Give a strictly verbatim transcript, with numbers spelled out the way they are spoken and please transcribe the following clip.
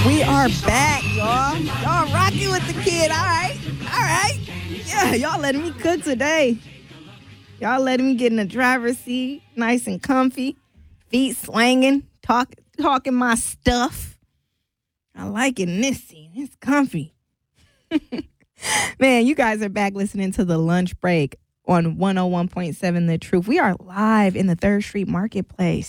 We are back, y'all. Y'all rocking with the kid. All right. All right. Yeah, y'all letting me cook today. Y'all letting me get in the driver's seat, nice and comfy, feet swinging, talk, talking my stuff. I like it in this seat. It's comfy. Man, you guys are back listening to The Lunch Break on one oh one point seven The Truth. We are live in the Third Street Marketplace.